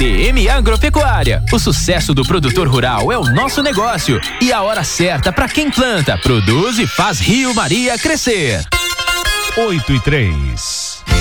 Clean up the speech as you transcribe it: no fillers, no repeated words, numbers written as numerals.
DM Agropecuária. O sucesso do produtor rural é o nosso negócio e a hora certa para quem planta, produz e faz Rio Maria crescer. 8:03.